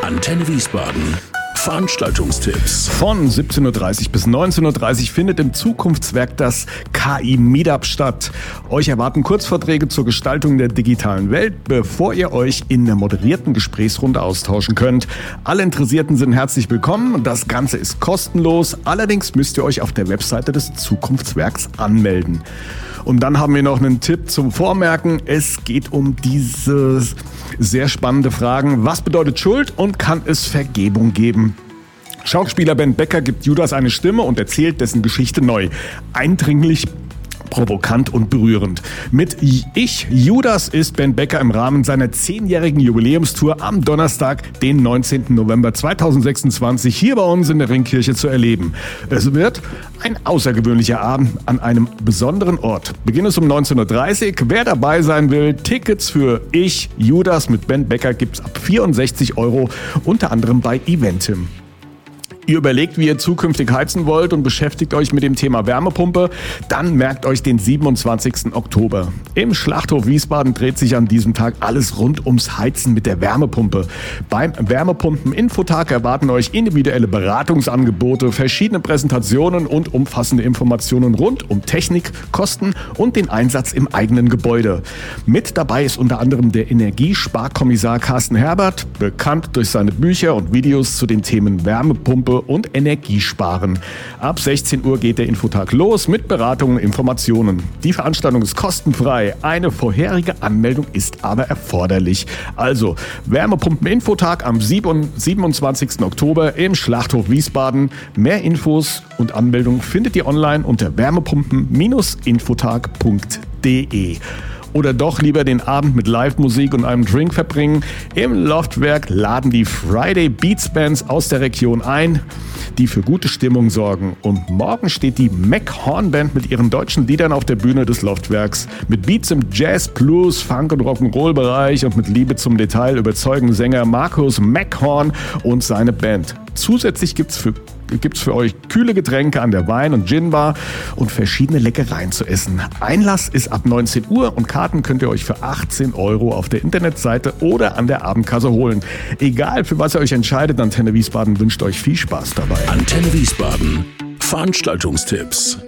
Antenne Wiesbaden. Veranstaltungstipps. Von 17.30 bis 19.30 Uhr findet im Zukunftswerk das KI-Meetup statt. Euch erwarten Kurzvorträge zur Gestaltung der digitalen Welt, bevor ihr euch in der moderierten Gesprächsrunde austauschen könnt. Alle Interessierten sind herzlich willkommen. Das Ganze ist kostenlos. Allerdings müsst ihr euch auf der Webseite des Zukunftswerks anmelden. Und dann haben wir noch einen Tipp zum Vormerken. Es geht um diese sehr spannende Fragen. Was bedeutet Schuld und kann es Vergebung geben? Schauspieler Ben Becker gibt Judas eine Stimme und erzählt dessen Geschichte neu. Eindringlich, provokant und berührend. Mit Ich, Judas ist Ben Becker im Rahmen seiner 10-jährigen Jubiläumstour am Donnerstag, den 19. November 2026 hier bei uns in der Ringkirche zu erleben. Es wird ein außergewöhnlicher Abend an einem besonderen Ort. Beginn ist um 19.30 Uhr. Wer dabei sein will, Tickets für Ich, Judas mit Ben Becker gibt's ab 64 €, unter anderem bei Eventim. Ihr überlegt, wie ihr zukünftig heizen wollt und beschäftigt euch mit dem Thema Wärmepumpe, dann merkt euch den 27. Oktober. Im Schlachthof Wiesbaden dreht sich an diesem Tag alles rund ums Heizen mit der Wärmepumpe. Beim Wärmepumpen-Infotag erwarten euch individuelle Beratungsangebote, verschiedene Präsentationen und umfassende Informationen rund um Technik, Kosten und den Einsatz im eigenen Gebäude. Mit dabei ist unter anderem der Energiesparkommissar Carsten Herbert, bekannt durch seine Bücher und Videos zu den Themen Wärmepumpe und Energiesparen. Ab 16 Uhr geht der Infotag los mit Beratungen und Informationen. Die Veranstaltung ist kostenfrei. Eine vorherige Anmeldung ist aber erforderlich. Also Wärmepumpen-Infotag am 27. Oktober im Schlachthof Wiesbaden. Mehr Infos und Anmeldungen findet ihr online unter wärmepumpen-infotag.de. Oder doch lieber den Abend mit Live-Musik und einem Drink verbringen. Im Loftwerk laden die Friday Beats Bands aus der Region ein, die für gute Stimmung sorgen. Und morgen steht die Mac Horn Band mit ihren deutschen Liedern auf der Bühne des Loftwerks. Mit Beats im Jazz, Blues, Funk und Rock'n'Roll-Bereich und mit Liebe zum Detail überzeugen Sänger Markus Mac Horn und seine Band. Zusätzlich gibt's für euch kühle Getränke an der Wein- und Gin-Bar und verschiedene Leckereien zu essen. Einlass ist ab 19 Uhr und Karten könnt ihr euch für 18 € auf der Internetseite oder an der Abendkasse holen. Egal, für was ihr euch entscheidet, Antenne Wiesbaden wünscht euch viel Spaß dabei. Antenne Wiesbaden. Veranstaltungstipps.